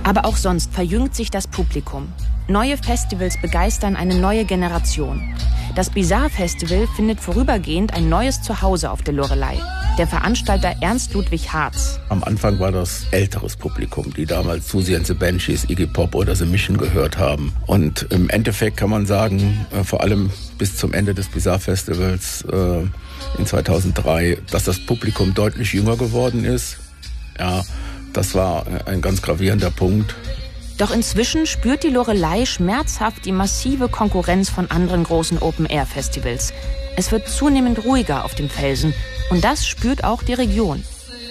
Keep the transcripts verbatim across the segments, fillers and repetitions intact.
Aber auch sonst verjüngt sich das Publikum. Neue Festivals begeistern eine neue Generation. Das Bizarre Festival findet vorübergehend ein neues Zuhause auf der Loreley. Der Veranstalter Ernst Ludwig Harz. Am Anfang war das älteres Publikum, die damals Siouxsie and the Banshees, Iggy Pop oder The Mission gehört haben. Und im Endeffekt kann man sagen, äh, vor allem bis zum Ende des Bizarre Festivals äh, in zweitausenddrei, dass das Publikum deutlich jünger geworden ist. Ja, das war ein ganz gravierender Punkt. Doch inzwischen spürt die Loreley schmerzhaft die massive Konkurrenz von anderen großen Open-Air-Festivals. Es wird zunehmend ruhiger auf dem Felsen. Und das spürt auch die Region.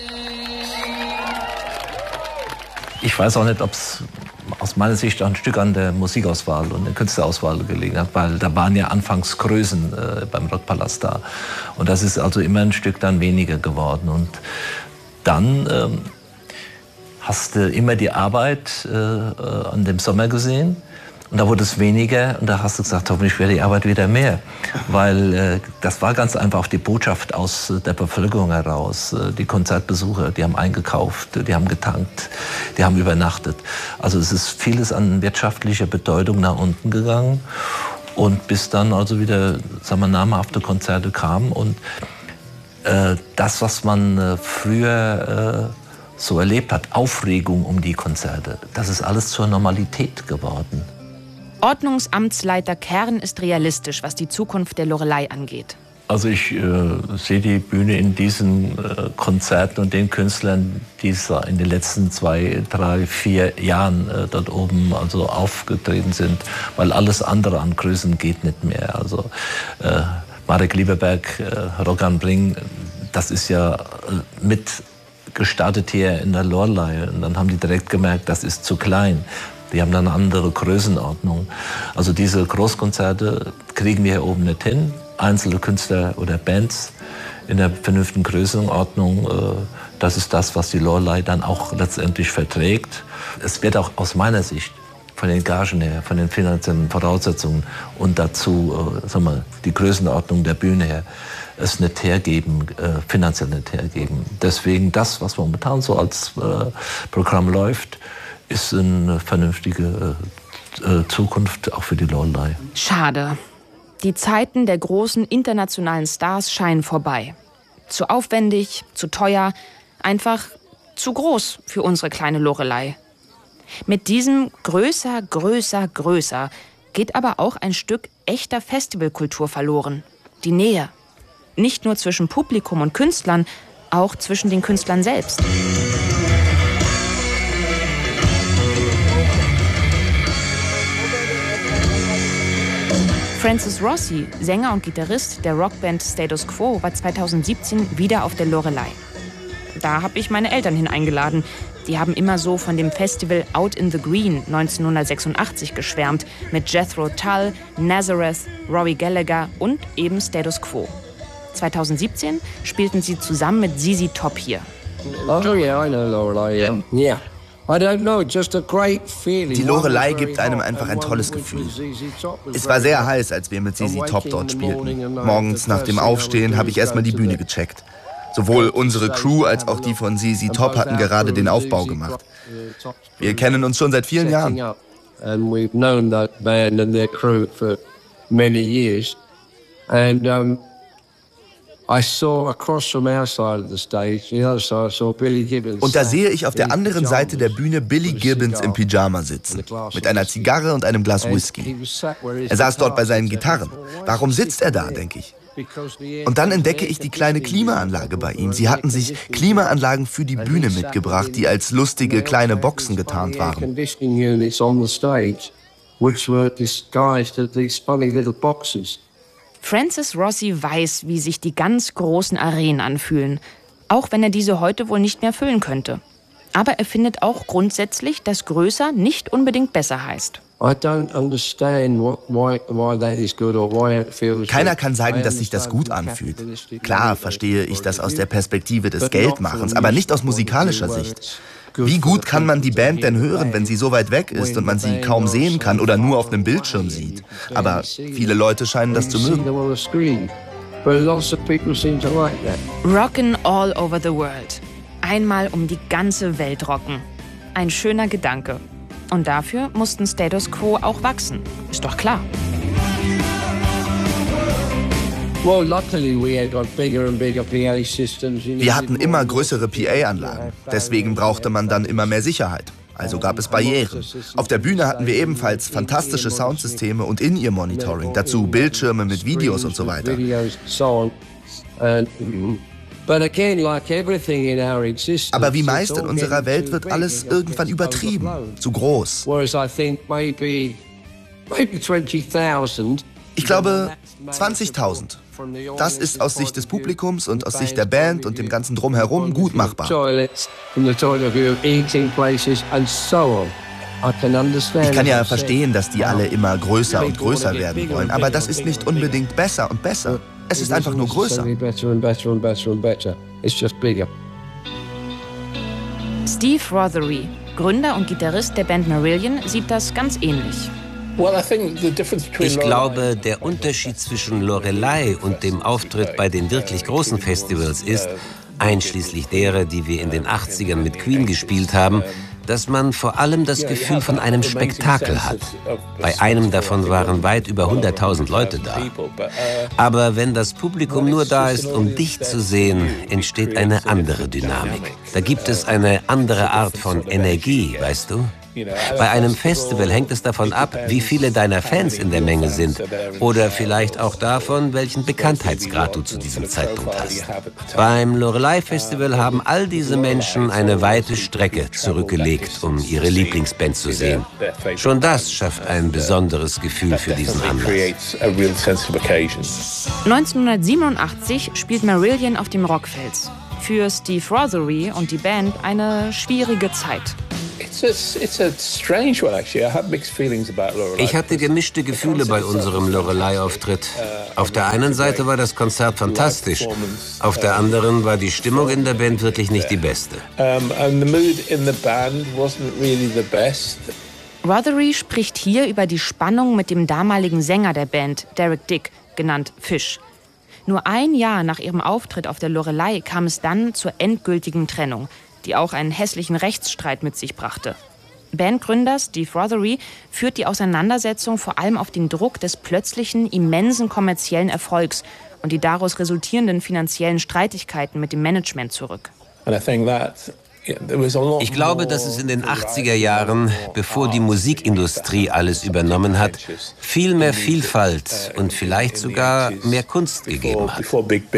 Ich weiß auch nicht, ob es aus meiner Sicht ein Stück an der Musikauswahl und der Künstlerauswahl gelegen hat, weil da waren ja anfangs Größen äh, beim Rockpalast da. Und das ist also immer ein Stück dann weniger geworden. Und dann ähm, hast du immer die Arbeit äh, an dem Sommer gesehen. Und da wurde es weniger und da hast du gesagt, hoffentlich wird die Arbeit wieder mehr. Weil äh, das war ganz einfach auch die Botschaft aus der Bevölkerung heraus. Äh, die Konzertbesucher, die haben eingekauft, die haben getankt, die haben übernachtet. Also es ist vieles an wirtschaftlicher Bedeutung nach unten gegangen. Und bis dann also wieder, sagen wir, namhafte Konzerte kamen. Und äh, das, was man äh, früher äh, so erlebt hat, Aufregung um die Konzerte, das ist alles zur Normalität geworden. Ordnungsamtsleiter Kern ist realistisch, was die Zukunft der Loreley angeht. Also ich äh, sehe die Bühne in diesen äh, Konzerten und den Künstlern, die in den letzten zwei, drei, vier Jahren äh, dort oben also aufgetreten sind, weil alles andere an Größen geht nicht mehr. Also äh, Marek Lieberberg, äh, Rock am Ring, das ist ja äh, mit gestartet hier in der Loreley. Und dann haben die direkt gemerkt, das ist zu klein. Die haben dann eine andere Größenordnung. Also diese Großkonzerte kriegen wir hier oben nicht hin. Einzelne Künstler oder Bands in der vernünftigen Größenordnung, das ist das, was die Loreley dann auch letztendlich verträgt. Es wird auch aus meiner Sicht von den Gagen her, von den finanziellen Voraussetzungen und dazu, sagen wir, die Größenordnung der Bühne her, es nicht hergeben, äh, finanziell nicht hergeben. Deswegen das, was momentan so als äh, Programm läuft, ist eine vernünftige äh, Zukunft auch für die Loreley. Schade. Die Zeiten der großen internationalen Stars scheinen vorbei. Zu aufwendig, zu teuer, einfach zu groß für unsere kleine Loreley. Mit diesem größer, größer, größer geht aber auch ein Stück echter Festivalkultur verloren. Die Nähe. Nicht nur zwischen Publikum und Künstlern, auch zwischen den Künstlern selbst. Francis Rossi, Sänger und Gitarrist der Rockband Status Quo, war zweitausendsiebzehn wieder auf der Loreley. Da habe ich meine Eltern hin eingeladen. Die haben immer so von dem Festival Out in the Green neunzehnhundertsechsundachtzig geschwärmt, mit Jethro Tull, Nazareth, Rory Gallagher und eben Status Quo. zweitausendsiebzehn spielten sie zusammen mit Z Z Top hier. Oh yeah, I know Loreley. Yeah. yeah. I don't know, just a great feeling. Die Loreley gibt einem einfach ein tolles Gefühl. Es war sehr heiß, als wir mit Z Z Top dort spielten. Morgens nach dem Aufstehen habe ich erstmal die Bühne gecheckt. Sowohl unsere Crew als auch die von Z Z Top hatten gerade den Aufbau gemacht. Wir kennen uns schon seit vielen Jahren. And we've known that band and their crew for many years. And um, I saw across from our side of the stage, the other side, I saw Billy Gibbons. Und da sehe ich auf der anderen Seite der Bühne Billy Gibbons im Pyjama sitzen, mit einer Zigarre und einem Glas Whisky. Er saß dort bei seinen Gitarren. Warum sitzt er da, denke ich. Und dann entdecke ich die kleine Klimaanlage bei ihm. Sie hatten sich Klimaanlagen für die Bühne mitgebracht, die als lustige kleine Boxen getarnt waren. Francis Rossi weiß, wie sich die ganz großen Arenen anfühlen, auch wenn er diese heute wohl nicht mehr füllen könnte. Aber er findet auch grundsätzlich, dass größer nicht unbedingt besser heißt. Keiner kann sagen, dass sich das gut anfühlt. Klar verstehe ich das aus der Perspektive des Geldmachens, aber nicht aus musikalischer Sicht. Wie gut kann man die Band denn hören, wenn sie so weit weg ist und man sie kaum sehen kann oder nur auf einem Bildschirm sieht? Aber viele Leute scheinen das zu mögen. Rockin' all over the world. Einmal um die ganze Welt rocken. Ein schöner Gedanke. Und dafür mussten Status Quo auch wachsen. Ist doch klar. Wir hatten immer größere P A-Anlagen. Deswegen brauchte man dann immer mehr Sicherheit. Also gab es Barrieren. Auf der Bühne hatten wir ebenfalls fantastische Soundsysteme und In-Ear-Monitoring. Dazu Bildschirme mit Videos und so weiter. Aber wie meist in unserer Welt wird alles irgendwann übertrieben, zu groß. Ich glaube, zwanzigtausend. Das ist aus Sicht des Publikums und aus Sicht der Band und dem ganzen Drumherum gut machbar. Ich kann ja verstehen, dass die alle immer größer und größer werden wollen, aber das ist nicht unbedingt besser und besser. Es ist einfach nur größer. Steve Rothery, Gründer und Gitarrist der Band Marillion, sieht das ganz ähnlich. Ich glaube, der Unterschied zwischen Loreley und dem Auftritt bei den wirklich großen Festivals ist, einschließlich derer, die wir in den achtzigern mit Queen gespielt haben, dass man vor allem das Gefühl von einem Spektakel hat. Bei einem davon waren weit über hunderttausend Leute da. Aber wenn das Publikum nur da ist, um dich zu sehen, entsteht eine andere Dynamik. Da gibt es eine andere Art von Energie, weißt du? Bei einem Festival hängt es davon ab, wie viele deiner Fans in der Menge sind. Oder vielleicht auch davon, welchen Bekanntheitsgrad du zu diesem Zeitpunkt hast. Beim Loreley Festival haben all diese Menschen eine weite Strecke zurückgelegt, um ihre Lieblingsband zu sehen. Schon das schafft ein besonderes Gefühl für diesen Anlass. neunzehnhundertsiebenundachtzig spielt Marillion auf dem Rockfels. Für Steve Rothery und die Band eine schwierige Zeit. Ich hatte gemischte Gefühle bei unserem Loreley-Auftritt. Auf der einen Seite war das Konzert fantastisch, auf der anderen war die Stimmung in der Band wirklich nicht die beste. Rothery spricht hier über die Spannung mit dem damaligen Sänger der Band, Derek Dick, genannt Fish. Nur ein Jahr nach ihrem Auftritt auf der Loreley kam es dann zur endgültigen Trennung, die auch einen hässlichen Rechtsstreit mit sich brachte. Bandgründer Steve Rothery führt die Auseinandersetzung vor allem auf den Druck des plötzlichen, immensen kommerziellen Erfolgs und die daraus resultierenden finanziellen Streitigkeiten mit dem Management zurück. Ich glaube, dass es in den achtziger Jahren, bevor die Musikindustrie alles übernommen hat, viel mehr Vielfalt und vielleicht sogar mehr Kunst gegeben hat.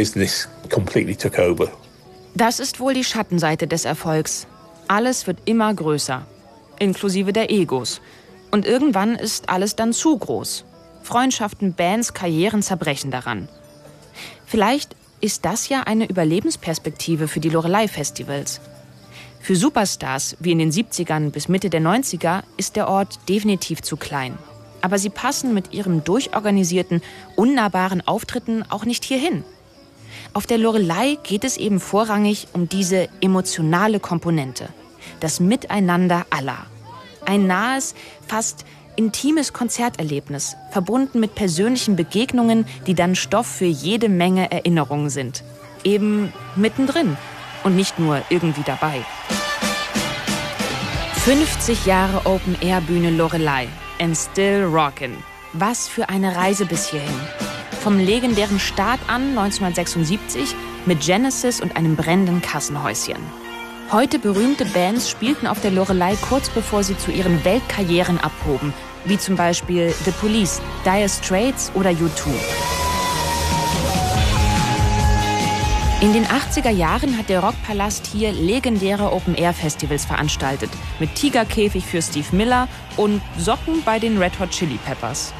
Das ist wohl die Schattenseite des Erfolgs. Alles wird immer größer, inklusive der Egos. Und irgendwann ist alles dann zu groß. Freundschaften, Bands, Karrieren zerbrechen daran. Vielleicht ist das ja eine Überlebensperspektive für die Loreley-Festivals. Für Superstars wie in den siebzigern bis Mitte der neunziger ist der Ort definitiv zu klein. Aber sie passen mit ihren durchorganisierten, unnahbaren Auftritten auch nicht hierhin. Auf der Loreley geht es eben vorrangig um diese emotionale Komponente. Das Miteinander aller. Ein nahes, fast intimes Konzerterlebnis, verbunden mit persönlichen Begegnungen, die dann Stoff für jede Menge Erinnerungen sind. Eben mittendrin und nicht nur irgendwie dabei. fünfzig Jahre Open-Air-Bühne Loreley and still rockin'. Was für eine Reise bis hierhin. Vom legendären Start an neunzehnhundertsechsundsiebzig mit Genesis und einem brennenden Kassenhäuschen. Heute berühmte Bands spielten auf der Loreley kurz bevor sie zu ihren Weltkarrieren abhoben, wie zum Beispiel The Police, Dire Straits oder U zwei. In den achtziger Jahren hat der Rockpalast hier legendäre Open-Air-Festivals veranstaltet, mit Tigerkäfig für Steve Miller und Socken bei den Red Hot Chili Peppers.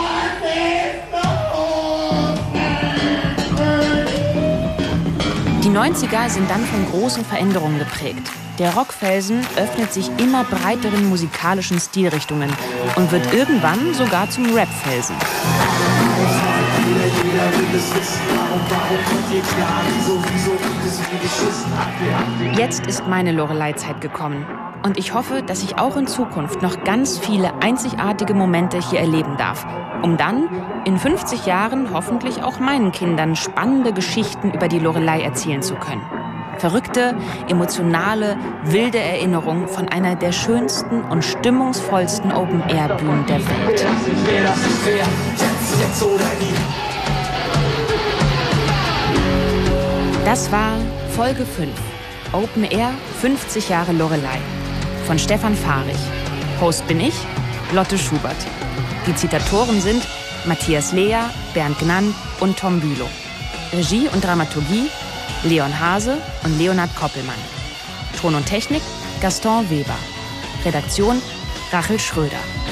Die neunziger sind dann von großen Veränderungen geprägt. Der Rockfelsen öffnet sich immer breiteren musikalischen Stilrichtungen und wird irgendwann sogar zum Rapfelsen. Jetzt ist meine Loreley-Zeit gekommen. Und ich hoffe, dass ich auch in Zukunft noch ganz viele einzigartige Momente hier erleben darf, um dann in fünfzig Jahren hoffentlich auch meinen Kindern spannende Geschichten über die Loreley erzählen zu können. Verrückte, emotionale, wilde Erinnerung von einer der schönsten und stimmungsvollsten Open-Air-Bühnen der Welt. Das war Folge fünf. Open Air fünfzig Jahre Loreley von Stefan Fahrig. Host bin ich, Lotte Schubert. Die Zitatoren sind Matthias Lea, Bernd Gnann und Tom Bülow. Regie und Dramaturgie Leon Hase und Leonhard Koppelmann. Ton und Technik Gaston Weber. Redaktion Rachel Schröder.